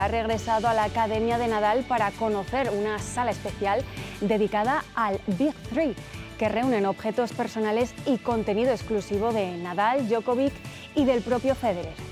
Ha regresado a la Academia de Nadal para conocer una sala especial dedicada al Big Three, que reúnen objetos personales y contenido exclusivo de Nadal, Djokovic y del propio Federer.